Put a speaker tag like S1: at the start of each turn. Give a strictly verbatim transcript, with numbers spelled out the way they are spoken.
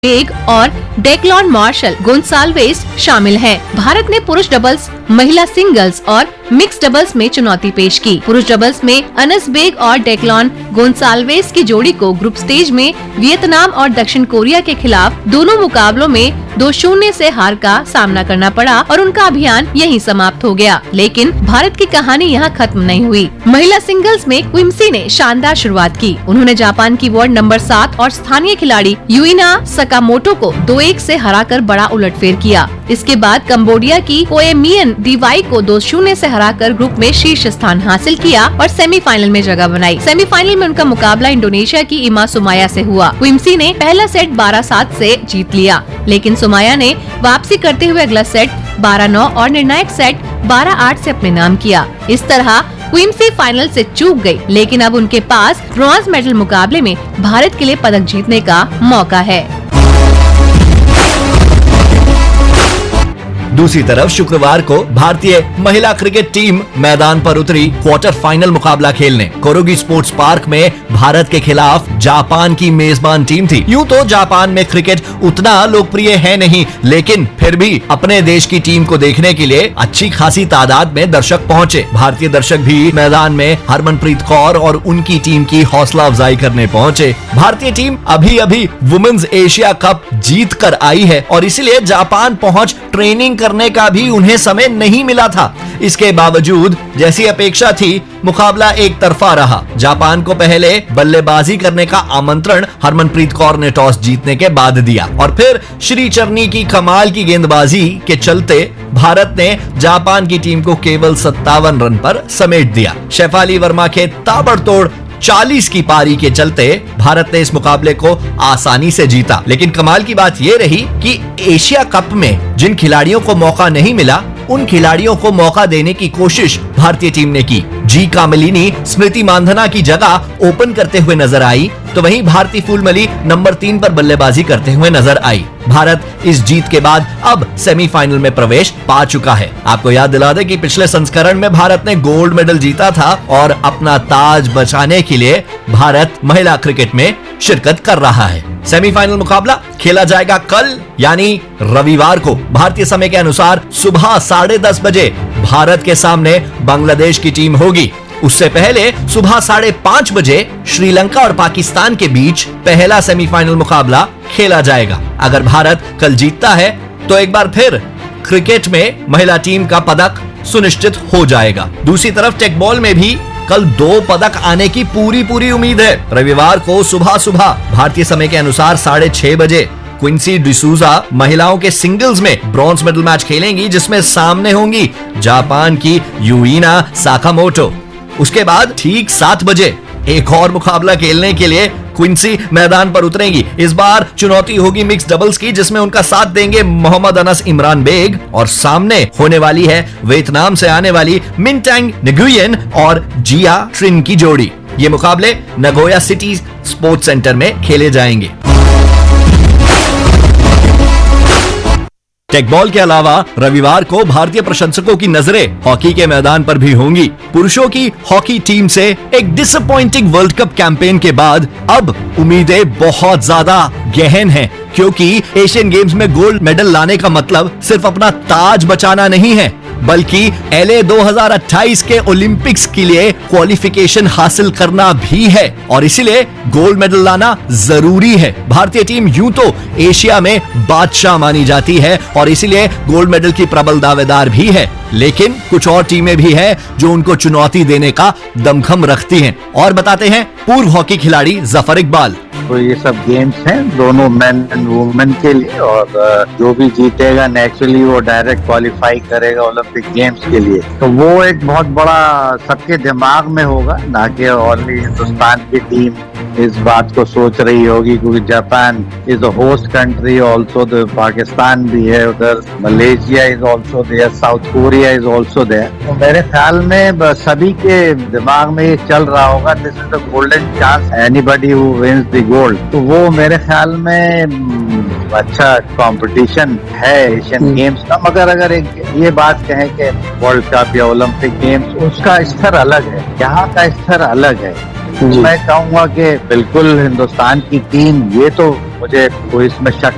S1: Bag और डेक्लॉन martial Gonsalves शामिल हैं। भारत ने पुरुष डबल्स, महिला सिंगल्स और मिक्स डबल्स में चुनौती पेश की। पुरुष डबल्स में अनस बेग और डेक्लॉन गोंसाल्वेस की जोड़ी को ग्रुप स्टेज में वियतनाम और दक्षिण कोरिया के खिलाफ दोनों मुकाबलों में दो शून्य से हार का सामना करना पड़ा और उनका अभियान यहीं समाप्त हो गया। लेकिन भारत की कहानी यहाँ खत्म नहीं हुई। महिला सिंगल्स में क्विम्सी ने शानदार शुरुआत की। उन्होंने जापान की वर्ल्ड नंबर सात और स्थानीय खिलाड़ी यूइना सकामोटो को दो एक से हराकर बड़ा उलटफेर किया। इसके बाद कंबोडिया की कोएमियन दीवाई को दो शून्य से हराकर ग्रुप में शीर्ष स्थान हासिल किया और सेमीफाइनल में जगह बनाई। सेमीफाइनल में उनका मुकाबला इंडोनेशिया की इमा सुमाया से हुआ। क्विम्सी ने पहला सेट बारह सात से जीत लिया, लेकिन सुमाया ने वापसी करते हुए अगला सेट बारह नौ और निर्णायक सेट बारह आठ से अपने नाम किया। इस तरह क्विम्सी फाइनल से चूक गई, लेकिन अब उनके पास ब्रॉन्ज मेडल मुकाबले में भारत के लिए पदक जीतने का मौका है।
S2: दूसरी तरफ शुक्रवार को भारतीय महिला क्रिकेट टीम मैदान पर उतरी क्वार्टर फाइनल मुकाबला खेलने। कोरोगी स्पोर्ट्स पार्क में भारत के खिलाफ जापान की मेजबान टीम थी। यूं तो जापान में क्रिकेट उतना लोकप्रिय है नहीं, लेकिन फिर भी अपने देश की टीम को देखने के लिए अच्छी खासी तादाद में दर्शक पहुंचे। भारतीय दर्शक भी मैदान में हरमनप्रीत कौर और उनकी टीम की हौसला अफजाई करने पहुंचे। भारतीय टीम अभी अभी वुमेन्स एशिया कप जीत कर आई है और इसलिए जापान पहुंच ट्रेनिंग करने का भी उन्हें समय नहीं मिला था। इसके बावजूद जैसी अपेक्षा थी, मुकाबला एक तरफा रहा। जापान को पहले बल्लेबाजी करने का आमंत्रण हरमनप्रीत कौर ने टॉस जीतने के बाद दिया और फिर श्री चरनी की कमाल की गेंदबाजी के चलते भारत ने जापान की टीम को केवल सत्तावन रन पर समेट दिया। शेफाली वर्मा के ताबड़तोड़ चालीस की पारी के चलते भारत ने इस मुकाबले को आसानी से जीता। लेकिन कमाल की बात यह रही कि एशिया कप में जिन खिलाड़ियों को मौका नहीं मिला, उन खिलाड़ियों को मौका देने की कोशिश भारतीय टीम ने की। जी कामिलिनी स्मृति मांधना की जगह ओपन करते हुए नजर आई, तो वहीं भारती फूलमली नंबर तीन पर बल्लेबाजी करते हुए नजर आई। भारत इस जीत के बाद अब सेमीफाइनल में प्रवेश पा चुका है। आपको याद दिला दें कि पिछले संस्करण में भारत ने गोल्ड मेडल जीता था और अपना ताज बचाने के लिए भारत महिला क्रिकेट में शिरकत कर रहा है। सेमीफाइनल मुकाबला खेला जाएगा कल यानी रविवार को भारतीय समय के अनुसार सुबह साढ़े दस बजे भारत के सामने बांग्लादेश की टीम होगी। उससे पहले सुबह साढ़े पांच बजे श्रीलंका और पाकिस्तान के बीच पहला सेमीफाइनल मुकाबला खेला जाएगा। अगर भारत कल जीतता है तो एक बार फिर क्रिकेट में महिला टीम का पदक सुनिश्चित हो जाएगा। दूसरी तरफ टेकबॉल में भी कल दो पदक आने की पूरी पूरी उम्मीद है। रविवार को सुबह सुबह भारतीय समय के अनुसार साढ़े छह बजे क्विंसी डिसूजा महिलाओं के सिंगल्स में ब्रॉन्ज मेडल मैच खेलेंगी, जिसमें सामने होंगी जापान की यूइना साकामोटो। उसके बाद ठीक सात बजे एक और मुकाबला खेलने के लिए क्विंसी मैदान पर उतरेंगी। इस बार चुनौती होगी मिक्स डबल्स की, जिसमें उनका साथ देंगे मोहम्मद अनस इमरान बेग और सामने होने वाली है वियतनाम से आने वाली मिनटैंग निगुयन और जिया ट्रिन की जोड़ी। ये मुकाबले नगोया सिटी स्पोर्ट्स सेंटर में खेले जाएंगे। टेकबॉल के अलावा रविवार को भारतीय प्रशंसकों की नजरें हॉकी के मैदान पर भी होंगी। पुरुषों की हॉकी टीम से एक डिसअपॉइंटिंग वर्ल्ड कप कैंपेन के बाद अब उम्मीदें बहुत ज्यादा गहन हैं, क्योंकि एशियन गेम्स में गोल्ड मेडल लाने का मतलब सिर्फ अपना ताज बचाना नहीं है, बल्कि एलए दो हज़ार अट्ठाईस के ओलंपिक्स के लिए क्वालिफिकेशन हासिल करना भी है और इसीलिए गोल्ड मेडल लाना जरूरी है। भारतीय टीम यूं तो एशिया में बादशाह मानी जाती है और इसीलिए गोल्ड मेडल की प्रबल दावेदार भी है, लेकिन कुछ और टीमें भी हैं जो उनको चुनौती देने का दमखम रखती हैं। और बताते हैं पूर्व हॉकी खिलाड़ी जफर इकबाल।
S3: तो ये सब गेम्स हैं दोनों मेन एंड वुमेन के लिए और जो भी जीतेगा नेचुरली वो डायरेक्ट क्वालिफाई करेगा ओलंपिक गेम्स के लिए। तो वो एक बहुत बड़ा सबके दिमाग में होगा, ना कि ओनली हिंदुस्तान की टीम इस बात को सोच रही होगी, क्योंकि Japan is a host country also, Pakistan भी है उधर, Malaysia is also there, south Korea is also there. तो मेरे ख्याल में सभी के दिमाग में ये चल रहा होगा, this is the golden chance anybody who wins the gold. तो वो मेरे ख्याल में अच्छा कंपटीशन है एशियन गेम्स का। मगर अगर एक ये बात कहें कि वर्ल्ड कप या ओलंपिक गेम्स, उसका स्तर अलग है, यहाँ का स्तर अलग है। मैं कहूँगा कि बिल्कुल हिंदुस्तान की टीम, ये तो मुझे कोई इसमें शक